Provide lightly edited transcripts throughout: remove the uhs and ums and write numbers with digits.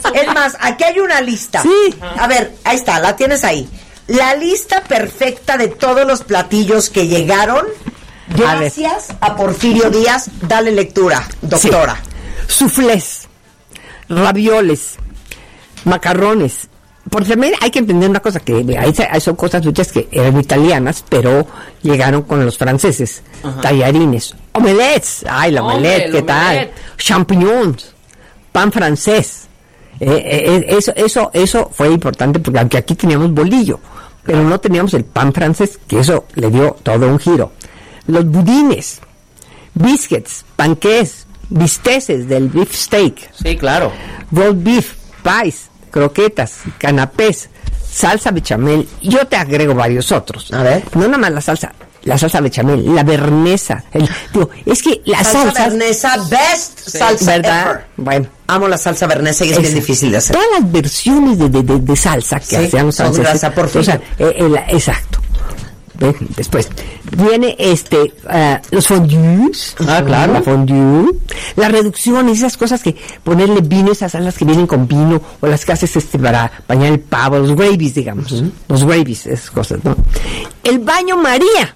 Es más, aquí hay una lista. Sí. A ver, ahí está, la tienes ahí. La lista perfecta de todos los platillos que llegaron gracias a Porfirio Díaz. Dale lectura, doctora. Sí. Suflés, ravioles, macarrones. Porque también hay que entender una cosa, que son cosas muchas que eran italianas, pero llegaron con los franceses. Ajá. Tallarines, omelets, la omelette, ¿qué tal? Champignons, pan francés. Eso fue importante, porque aunque aquí teníamos bolillo, pero no teníamos el pan francés, que eso le dio todo un giro. Los budines, biscuits, panqués, bisteces del beef steak. Sí, claro. Roast beef, pies, croquetas, canapés, salsa bechamel. Yo te agrego varios otros. A ver. No nada más la salsa bechamel, la bernesa. Es que la salsa bernesa, best salsa, ¿verdad? Ever. Bueno, amo la salsa bernesa y es bien difícil de hacer. Todas las versiones de salsa que hacían los franceses. Grasa, por fin. O sea, exacto. Después viene los fondues. Claro. La fondue, la reducción, esas cosas que ponerle vino, esas salas que vienen con vino, o las que haces para bañar el pavo, los gravies, digamos. Los gravies, esas cosas, ¿no? El baño María.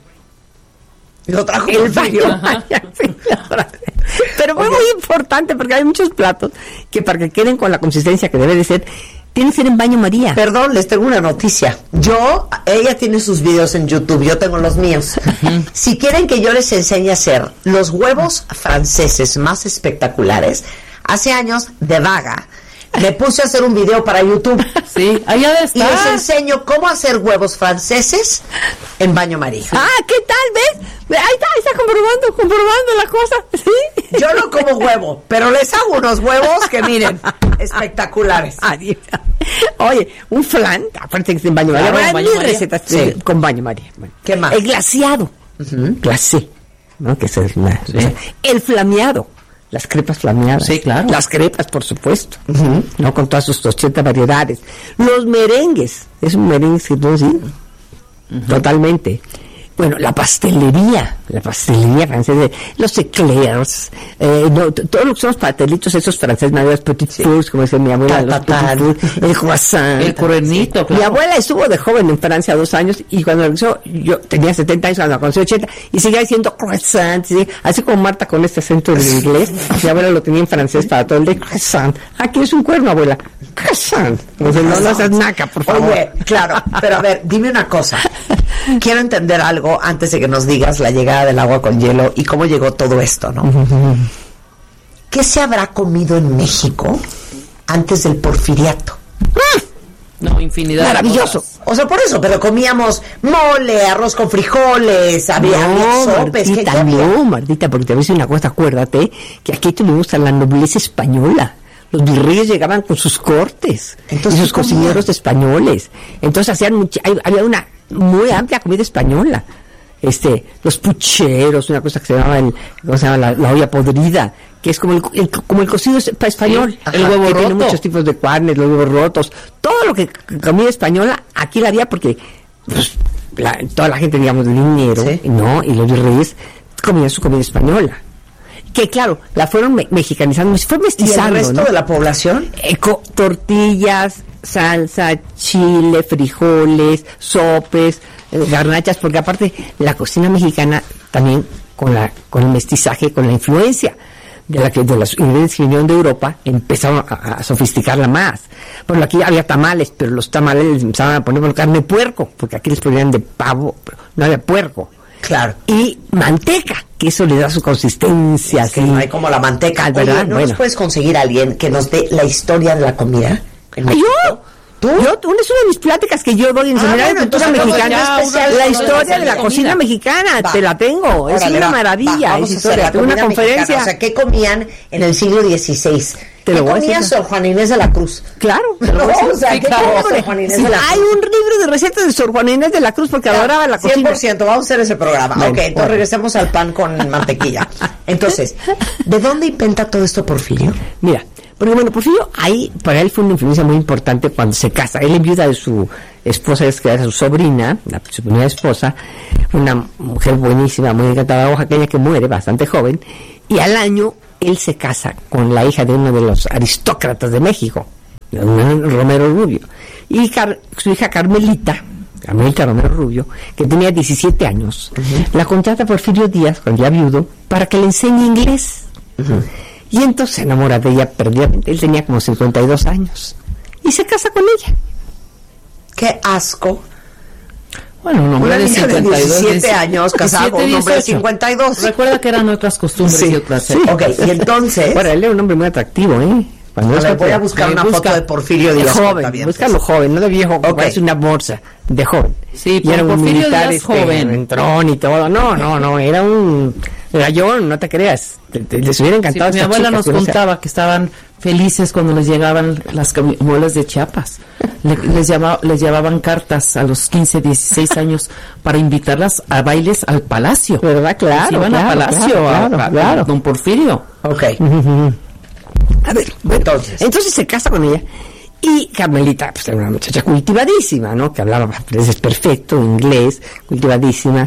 Lo trajo el baño María, sí, pero fue muy importante, porque hay muchos platos que para que queden con la consistencia que debe de ser, tiene que ser en baño María. Perdón, les tengo una noticia. Ella tiene sus videos en YouTube, yo tengo los míos. Si quieren que yo les enseñe a hacer los huevos franceses más espectaculares, hace años, de vaga, me puse a hacer un video para YouTube. Sí, allá está. Y les enseño cómo hacer huevos franceses en baño María. ¿Qué tal? ¿Ves? Ahí está comprobando la cosa. ¿Sí? Yo no como huevo, pero les hago unos huevos que miren, espectaculares. Oye, un flan, aparte que es en baño María. Claro, Hay mil recetas con baño María. Bueno, ¿qué más? El glaseado, glacé, ¿no? Que es el flameado. Las crepas flameadas. Sí, claro. Las crepas, por supuesto. ¿No? Con todas sus 80 variedades. Los merengues. Es un merengue que no, sí. Totalmente. Bueno, la pastelería francesa, los eclairs, todos los que son los pastelitos esos franceses, los petit fours, como decía mi abuela, los petit fours, el croissant, el cuernito, claro. Mi abuela estuvo de joven en Francia 2 años, y cuando regresó, yo tenía 70 años, cuando la conocí 80, y seguía diciendo croissant, ¿sí? Así como Marta con este acento en inglés, mi abuela lo tenía en francés para todo el día, croissant. Aquí es un cuerno, abuela, croissant. Entonces, no seas naca, por favor. Oye, claro, pero a ver, dime una cosa. Quiero entender algo antes de que nos digas la llegada del agua con hielo y cómo llegó todo esto, ¿no? ¿Qué se habrá comido en México antes del porfiriato? No, infinidad. Maravilloso. O sea, por eso, pero comíamos mole, arroz con frijoles, había sopes. Martita, porque te voy a decir una cosa, acuérdate que aquí tuvimos a la nobleza española. Los virreyes llegaban con sus cortes. Entonces, y sus cocineros españoles. Entonces había una muy amplia comida española. Los pucheros, una cosa que se llama la olla podrida, que es como el cocido español. Sí, el huevo roto. Tiene muchos tipos de carnes, los huevos rotos, todo lo que comida española, aquí la había porque pues, toda la gente, digamos, de dinero, ¿sí? ¿No? Y los virreyes comían su comida española. Que claro, la fueron mexicanizando, fue mestizando. ¿Y el resto de la población? Tortillas, salsa, chile, frijoles, sopes, garnachas, porque aparte la cocina mexicana también con el mestizaje, con la influencia de los ingredientes que vinieron de Europa, empezaron a sofisticarla más. Bueno, aquí había tamales, pero los tamales les empezaban a poner con carne de puerco, porque aquí les ponían de pavo, no había puerco. Claro. Y manteca, que eso le da su consistencia. Es que no hay como la manteca, ¿verdad? ¿No nos puedes conseguir a alguien que nos dé la historia de la comida? ¿Yo? ¿Tú? Es una de mis pláticas que yo doy en seminario de cultura mexicana. La historia de la cocina mexicana, te la tengo. Es una maravilla. Vamos a hacer una conferencia. Mexicana. O sea, ¿qué comían en el siglo XVI? ¿Qué comía Sor Juana Inés de la Cruz? Claro. ¿Qué comía Sor Juana Inés de la Cruz? Hay un libro de recetas de Sor Juana Inés de la Cruz porque adoraba la cocina. 100%, vamos a hacer ese programa. Bueno, entonces regresemos al pan con mantequilla. Entonces, ¿de dónde inventa todo esto Porfirio? Mira, porque bueno, Porfirio, para él fue una influencia muy importante cuando se casa. Él enviuda de su esposa, que era su sobrina, su primera esposa, una mujer buenísima, muy encantada, oaxaqueña, que muere bastante joven, y al año él se casa con la hija de uno de los aristócratas de México, Romero Rubio. Y su hija Carmelita Romero Rubio, que tenía 17 años, la contrata Porfirio Díaz, cuando ya viudo, para que le enseñe inglés. Y entonces se enamora de ella perdidamente. Él tenía como 52 años. Y se casa con ella. ¡Qué asco! Bueno, un hombre Una de niña 52. de 17 años casado con un hombre de 52. Recuerda que eran otras costumbres y otras Sí. Ok, y entonces... Bueno, él era un hombre muy atractivo, ¿eh? Cuando A ver, voy a buscar una foto de Porfirio Díaz. joven, búscalo joven, no de viejo, parece una bolsa, de joven. Sí, y era un Porfirio militar Díaz joven. en tron y todo. No, era un gallón, no te creas. Les hubiera encantado. Sí, mi esta abuela chica, nos que no sea- contaba que estaban felices cuando les llegaban las muelas de Chiapas. Les llevaban cartas a los 15, 16 años para invitarlas a bailes al palacio. ¿Verdad? Claro. Se iban a Palacio, a don Porfirio. Ok. A ver, bueno, entonces se casa con ella. Y Carmelita, pues era una muchacha cultivadísima, ¿no? Que hablaba francés perfecto, inglés, cultivadísima.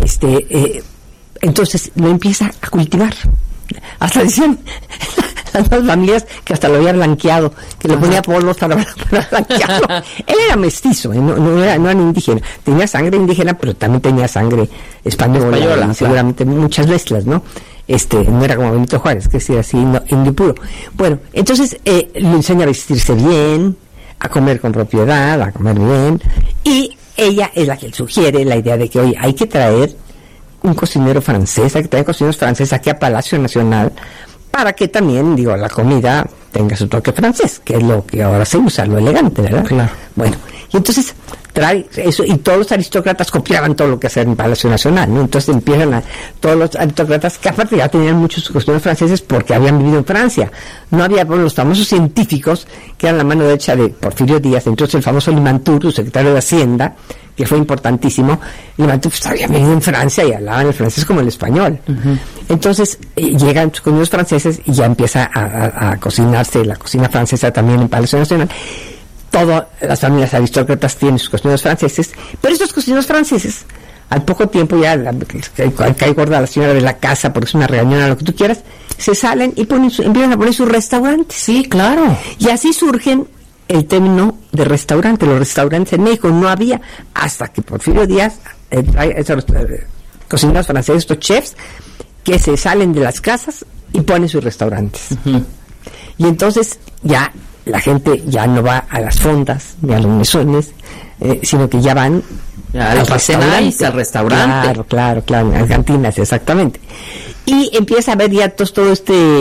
Entonces lo empieza a cultivar. Hasta decían las dos familias que hasta lo había blanqueado, que le ponía polvos para blanquearlo. Él era mestizo, no era indígena. Tenía sangre indígena, pero también tenía sangre española, y seguramente muchas mezclas, ¿no? No era como Benito Juárez, que decía así, indio puro. Bueno, entonces le enseña a vestirse bien, a comer con propiedad, a comer bien, y ella es la que sugiere la idea de que, oye, hay que traer un cocinero francés, hay que traer cocineros franceses aquí a Palacio Nacional, para que también, la comida tenga su toque francés, que es lo que ahora se usa, lo elegante, ¿verdad? Claro. Bueno, y entonces trae eso, y todos los aristócratas copiaban todo lo que hacían en Palacio Nacional, ¿no? Entonces empiezan todos los aristócratas, que aparte ya tenían muchos cocineros franceses porque habían vivido en Francia. No había, los famosos científicos, que eran la mano derecha de Porfirio Díaz, entonces el famoso Limantour, su secretario de Hacienda, que fue importantísimo. Limantour pues, había vivido en Francia y hablaban el francés como el español. Entonces llegan los cocineros franceses y ya empieza a cocinarse la cocina francesa también en Palacio Nacional. Todas las familias aristócratas tienen sus cocineros franceses, pero estos cocineros franceses, al poco tiempo ya cae gorda la señora de la casa porque es una reunión a lo que tú quieras, se salen y empiezan a poner sus restaurantes. Sí, claro. Y así surgen el término de restaurante. Los restaurantes en México no había, hasta que Porfirio Díaz trae esos cocineros franceses, estos chefs, que se salen de las casas y ponen sus restaurantes. Y entonces ya la gente ya no va a las fondas ni a los mesones, sino que ya van al restaurante. Al restaurante. Claro, en las cantinas, exactamente. Y empieza a haber ya todo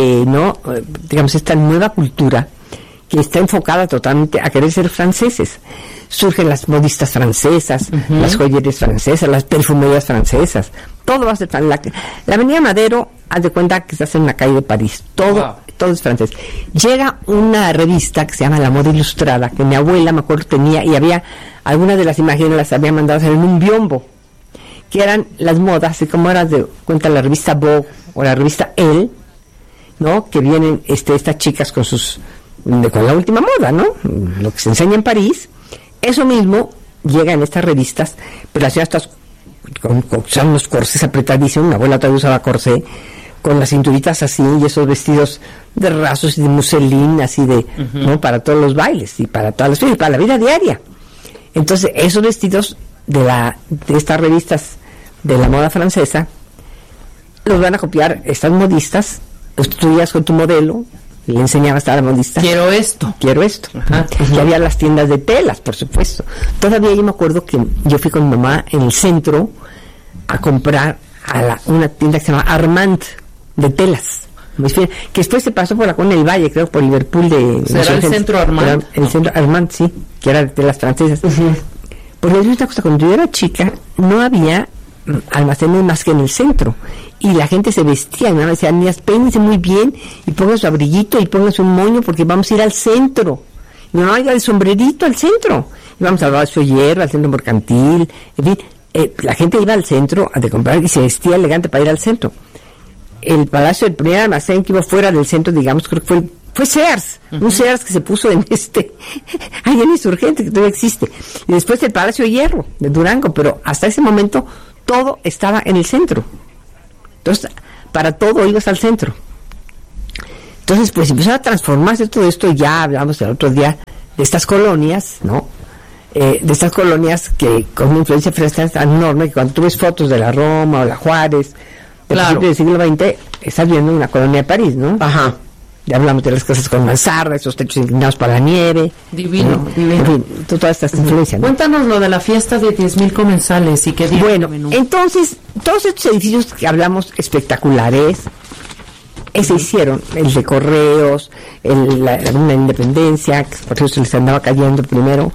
esta nueva cultura que está enfocada totalmente a querer ser franceses. Surgen las modistas francesas, las joyerías francesas, las perfumerías francesas. Todo va a ser francés. La Avenida Madero, haz de cuenta que estás en la calle de París. Todo es francés. Llega una revista que se llama La Moda Ilustrada, que mi abuela, me acuerdo, tenía, y había algunas de las imágenes las había mandado a hacer en un biombo, que eran las modas, así como era de cuenta la revista Vogue o la revista Elle, ¿no? Que vienen estas chicas con la última moda, ¿no? Lo que se enseña en París. Eso mismo llega en estas revistas, pero las señoras son unos corsés apretadísimos. Mi abuela todavía usaba corsé, con las cinturitas así, y esos vestidos de rasos y de muselín, así ¿no? Para todos los bailes, y para todas las fiestas, para la vida diaria. Entonces, esos vestidos de estas revistas de la moda francesa, los van a copiar estas modistas. Tú ibas con tu modelo, y le enseñabas a la modista. Quiero esto. Y había las tiendas de telas, por supuesto. Todavía yo me acuerdo que yo fui con mi mamá en el centro a comprar una tienda que se llama Armand, de telas. Que después se pasó por la Colonia del Valle, creo, por Liverpool. ¿Será el centro Armand? El centro Armand, sí, que era de telas francesas. Porque es una cosa, cuando yo era chica, no había almacenes más que en el centro. Y la gente se vestía, y mi mamá decía, niñas, peínense muy bien, y pongan su abriguito, y pónganse un moño, porque vamos a ir al centro. Y mi mamá iba el sombrerito al centro. Y vamos al Palacio Hierro, al centro mercantil, en fin. La gente iba al centro a comprar y se vestía elegante para ir al centro. El palacio, el primer almacén que iba fuera del centro, digamos, creo que fue Sears, un Sears que se puso en ahí en Insurgente, que todavía existe. Y después el Palacio Hierro, de Durango, pero hasta ese momento todo estaba en el centro. Entonces, para todo ibas al centro. Entonces, pues empezó a transformarse todo esto. Ya hablamos el otro día de estas colonias, ¿no? De estas colonias que con una influencia francesa tan enorme que cuando tú ves fotos de la Roma o la Juárez del principio del siglo XX, estás viendo una colonia de París, ¿no? Ajá. Ya hablamos de las casas con mansarda, esos techos inclinados para la nieve. Divino, ¿no? divino. En fin, todas estas influencias, ¿no? Cuéntanos lo de la fiesta de 10,000 comensales y qué día. Bueno, entonces, todos estos edificios que hablamos espectaculares, se hicieron, el de Correos, la Independencia, que por eso se les andaba cayendo primero,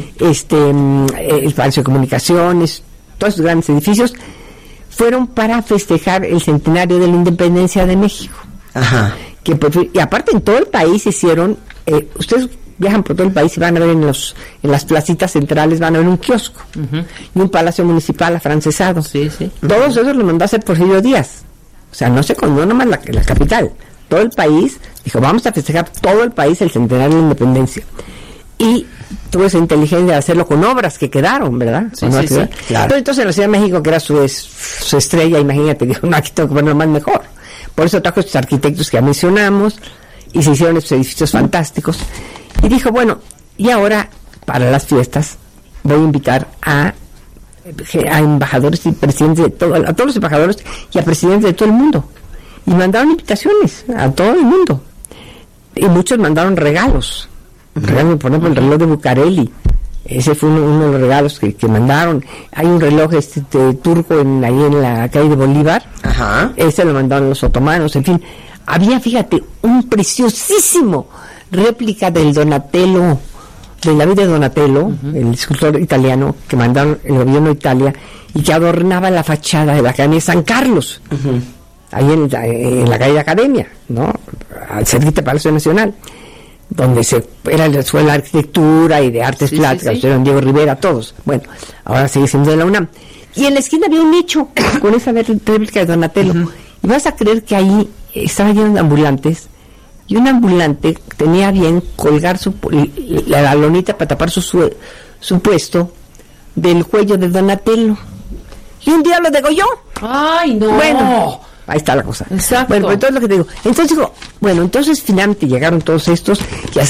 el Palacio de Comunicaciones, todos esos grandes edificios, fueron para festejar el centenario de la Independencia de México. Ajá. Y aparte en todo el país hicieron, ustedes viajan por todo el país y van a ver en las placitas centrales, van a ver un kiosco y un palacio municipal afrancesado. Sí, sí. Todos esos lo mandó a hacer Porfirio Díaz. O sea, no se condonó nomás la capital. Todo el país dijo, vamos a festejar todo el país el centenario de la Independencia. Y tuvo esa inteligencia de hacerlo con obras que quedaron, ¿verdad? Sí, sí, sí, claro. Pero entonces en la Ciudad de México, que era su estrella, imagínate, dijo, no, aquí tengo que ponerlo más mejor. Por eso trajo estos arquitectos que ya mencionamos y se hicieron estos edificios fantásticos. Y dijo, bueno, y ahora para las fiestas voy a invitar a embajadores y presidentes a todos los embajadores y a presidentes de todo el mundo. Y mandaron invitaciones a todo el mundo. Y muchos mandaron regalos. Regalos, por ejemplo, el reloj de Bucareli. Ese fue uno de los regalos que mandaron. Hay un reloj turco ahí en la calle de Bolívar. Ajá. Ese lo mandaron los otomanos. En fin, había, fíjate, un preciosísimo réplica del Donatello, de David de Donatello, el escultor italiano que mandaron el gobierno de Italia y que adornaba la fachada de la Academia de San Carlos, ahí en la calle de Academia, ¿no? Al cerquita del Palacio Nacional, donde era la escuela de arquitectura y de artes plásticas, eran Diego Rivera, todos. Bueno, ahora sigue siendo de la UNAM. Y en la esquina había un nicho con esa réplica de Donatello. Y vas a creer que ahí estaba lleno de ambulantes. Y un ambulante tenía bien colgar la lonita para tapar su puesto del cuello de Donatello. Y un día lo degolló. ¡Ay, no! Bueno, ahí está la cosa. Exacto. Bueno, pues entonces lo que te digo. Entonces digo, bueno, entonces finalmente llegaron todos estos,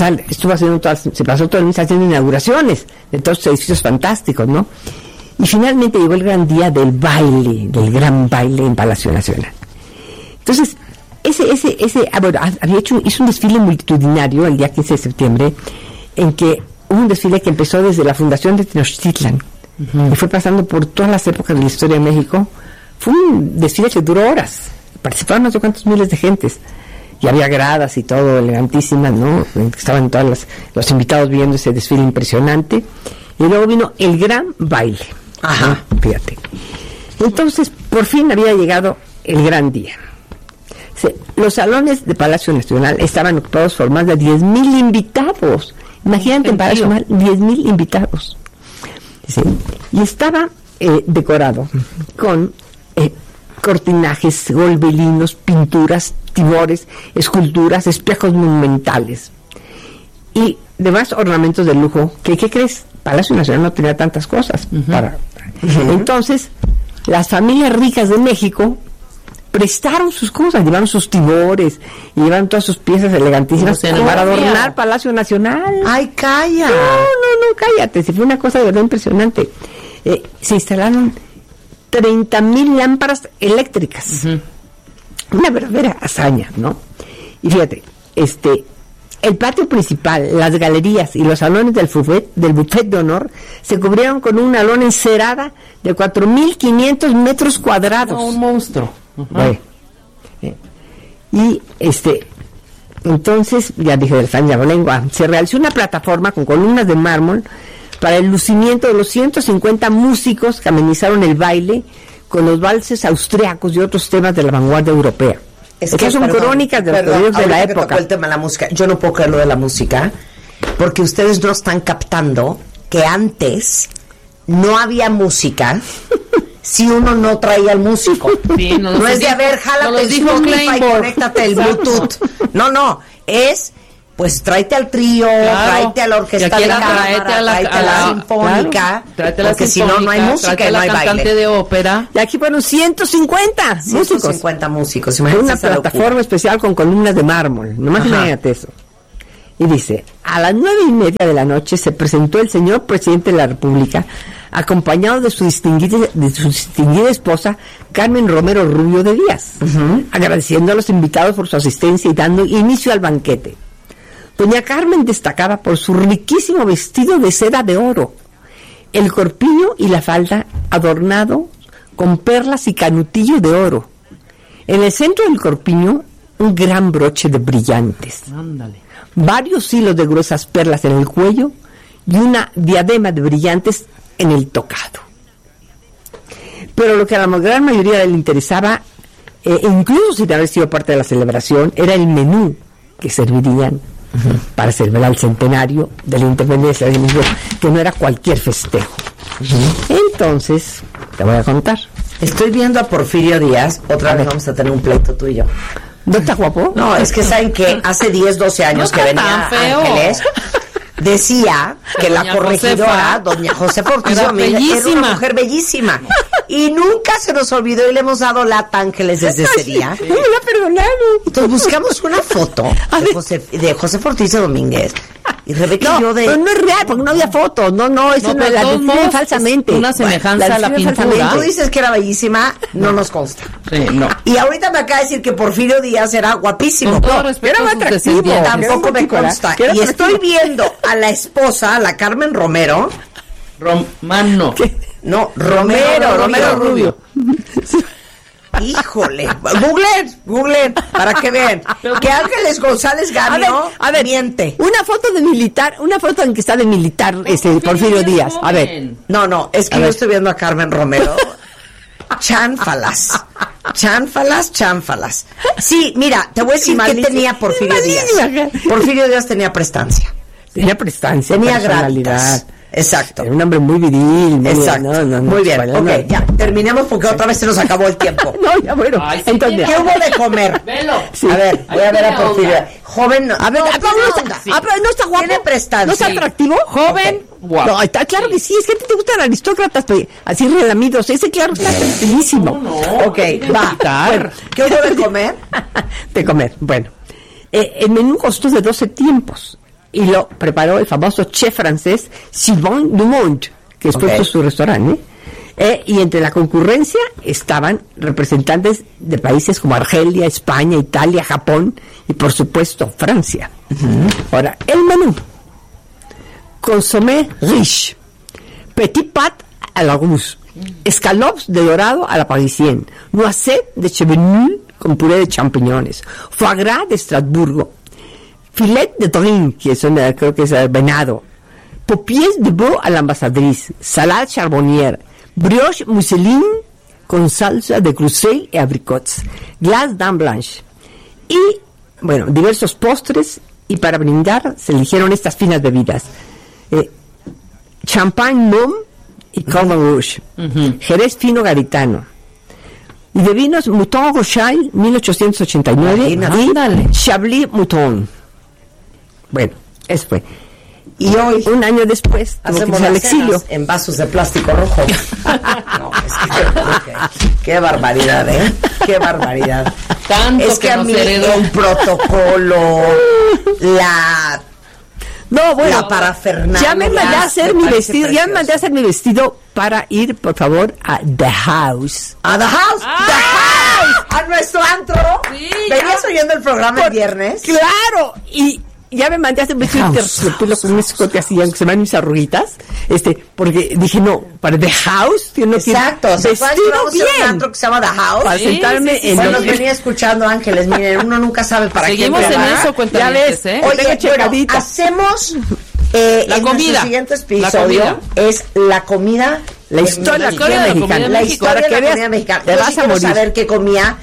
se pasó todo el mes haciendo inauguraciones de todos estos edificios fantásticos, ¿no? Y finalmente llegó el gran día del baile, del gran baile en Palacio Nacional. Entonces, hizo un desfile multitudinario el día 15 de septiembre, en que hubo un desfile que empezó desde la fundación de Tenochtitlan, y fue pasando por todas las épocas de la historia de México. Fue un desfile que duró horas, participaron no sé cuántos miles de gentes, y había gradas y todo, elegantísimas, ¿no? Estaban todos los invitados viendo ese desfile impresionante, y luego vino el gran baile. Ajá. Fíjate. Entonces, por fin había llegado el gran día. Los salones de Palacio Nacional estaban ocupados por más de 10,000 invitados. Imagínate en Palacio Nacional 10,000 invitados. ¿Sí? Y estaba decorado con cortinajes, golbelinos, pinturas, tibores, esculturas, espejos monumentales y demás ornamentos de lujo. ¿Qué crees? Palacio Nacional no tenía tantas cosas. Entonces, las familias ricas de México prestaron sus cosas, llevaron sus tibores y llevaron todas sus piezas elegantísimas para adornar Palacio Nacional. ¡Ay, calla! No, cállate, si fue una cosa de verdad impresionante. Se instalaron 30,000 lámparas eléctricas. Una verdadera hazaña, ¿no? Y fíjate, el patio principal, las galerías y los salones del buffet de honor se cubrieron con una lona encerada de 4,500 metros cuadrados. Un monstruo. Bueno, y entonces, ya dije del San Yabolengua, se realizó una plataforma con columnas de mármol para el lucimiento de los 150 músicos que amenizaron el baile con los valses austriacos y otros temas de la vanguardia europea. Es que son crónicas de los periodos de la época. El tema de la música, yo no puedo creer lo de la música, porque ustedes no están captando que antes no había música si uno no traía al músico. Sí, no es de, a ver, jálate el Spotify y conéctate el Bluetooth. No, es pues tráete al trío, tráete a la orquesta de cámara, tráete a la sinfónica, tráete a la porque si no, no hay música y no hay baile. Cantante de ópera. Y aquí fueron 150 músicos, en imagínate una esa locura. plataforma especial con columnas de mármol. Nomás imagínate eso. Y dice, a las 9:30 de la noche se presentó el señor presidente de la República, acompañado de su distinguida esposa, Carmen Romero Rubio de Díaz, agradeciendo a los invitados por su asistencia y dando inicio al banquete. Doña Carmen destacaba por su riquísimo vestido de seda de oro, el corpiño y la falda adornado con perlas y canutillo de oro. En el centro del corpiño, un gran broche de brillantes. Ándale. Varios hilos de gruesas perlas en el cuello y una diadema de brillantes en el tocado. Pero lo que a la gran mayoría le interesaba, incluso sin haber sido parte de la celebración, era el menú que servirían para celebrar el centenario de la independencia del mundo, que no era cualquier festejo. Entonces, te voy a contar. Estoy viendo a Porfirio Díaz, otra vez vamos a tener un pleito tú y yo. ¿No está guapo? No, es que saben que hace 10, 12 años que venía Ángeles, decía que la corregidora, doña Josefa Ortiz Domínguez, era una mujer bellísima. Y nunca se nos olvidó y le hemos dado lata a Ángeles desde ese día. No me lo ha perdonado. Entonces buscamos una foto de Josefa Ortiz Domínguez. Y Rebeca y yo de... Pero no es real, porque no había fotos. No, eso no, la definen falsamente. Una semejanza a la pintura. Tú dices que era bellísima, no nos consta. Sí, no. Y ahorita me acaba de decir que Porfirio Díaz era guapísimo. Con todo respeto, era atractivo. Tampoco me consta. Y estoy viendo a la esposa, la Carmen Romero. Romano. No, Romero Rubio. Híjole, googleen, para que vean que Ángeles González Gamio a ver, miente. Una foto de militar, una foto en que está de militar Porfirio Díaz. A ver. No, es que yo estoy viendo a Carmen Romero. Chanfalas. Sí, mira, te voy a decir qué tenía Porfirio Díaz. Porfirio Díaz tenía prestancia. Tenía prestancia, tenía personalidad. Gratas. Exacto. Era un hombre muy viril. Exacto. Muy bien. Ok, ya, terminemos porque otra vez se nos acabó el tiempo. No, ya bueno. Ay, entonces, ¿qué hubo de comer? Velo. Sí. A ver, voy a ver a Porfirio. Joven, no. A ver, no está guapo. Tiene prestancia. ¿No está atractivo? Joven, guapo. No, está claro que sí. Es que te gustan aristócratas, así relamidos. Ese claro está bellísimo. No. Ok, va. Bueno, ¿qué hubo de comer? De comer, bueno. El menú costó de 12 tiempos. Y lo preparó el famoso chef francés Sylvain Dumont, que después fue su restaurante. Y entre la concurrencia estaban representantes de países como Argelia, España, Italia, Japón y por supuesto Francia. Ahora, el menú: consommé riche, petit pat à la rousse, escalopes de dorado a la parisienne, noisette de chevenul con puré de champiñones, foie gras de Estrasburgo, filet de trin, que son, creo que es venado, paupières de veau a la ambassadrice, salade charbonnière, brioche mousseline con salsa de crucey y abricots, glace dame blanche y, bueno, diversos postres. Y para brindar se eligieron estas finas bebidas: champagne Mumm y Cordon Rouge, Jerez fino garitano, y de vinos Mouton Rothschild 1889 y Chablis Mouton. Bueno, eso fue. Y hoy, un año después, hacemos al exilio en vasos de plástico rojo. No, es que qué barbaridad, ¿eh? Qué barbaridad. Tanto es que a mí el protocolo, la parafernalia. Ya me mandé a hacer mi vestido, precioso. Ya me mandé a hacer mi vestido para ir, por favor, a The House. ¿A The House? ¡The House! A nuestro antro. Sí, ¿venías oyendo el programa el viernes? Claro, y ya me mandé a hacer un vestido de terciopelo con un escote así, aunque se me van mis arruguitas, porque dije, no, para The House, yo no exacto, quiero vestido bien. Un antro que se llama The House. Para sentarme en bueno, nos venía escuchando Ángeles, miren, uno nunca sabe para qué. Seguimos en eso, cuéntame. Ya ves, oye, bueno, hacemos la comida. El siguiente episodio es la comida, la historia de la comida mexicana. La historia de la comida mexicana. Te vas a morir. Saber qué comía.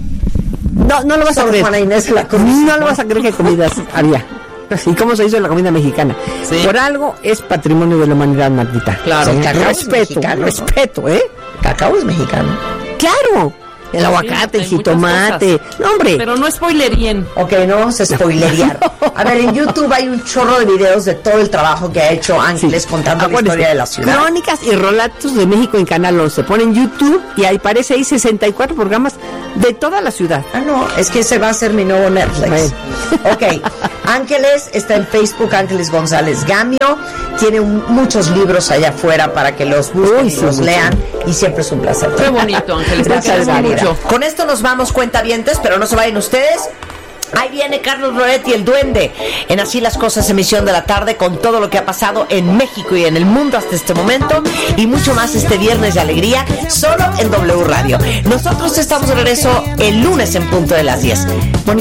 No lo vas a creer. Juana Inés la no lo vas a creer que comidas había. ¿Y cómo se hizo la comida mexicana? Sí. Por algo es patrimonio de la humanidad, Martita. Claro. Sí, respeto, ¿eh? Cacao es mexicano. Claro. el aguacate, el hay muchas jitomate. cosas. No, hombre. Pero no spoilerien. Ok, no vamos a spoilerear. A ver, en YouTube hay un chorro de videos de todo el trabajo que ha hecho Ángeles contando la historia de la ciudad. Crónicas y relatos de México en Canal 11. Ponen YouTube y ahí aparece ahí 64 programas de toda la ciudad. Ah, no, es que ese va a ser mi nuevo Netflix. Bueno. Ok, Ángeles está en Facebook, Ángeles González Gamio. Tiene muchos libros allá afuera para que los busquen y los lean. Y siempre es un placer. Qué bonito, Ángeles. Te Gracias, queremos Gabriela. mucho. Con esto nos vamos, cuentavientes, pero no se vayan ustedes. Ahí viene Carlos Loretti, el duende, en Así las Cosas, emisión de la tarde, con todo lo que ha pasado en México y en el mundo hasta este momento, y mucho más este viernes de alegría, solo en W Radio. Nosotros estamos de regreso el lunes en punto de las 10. Bonito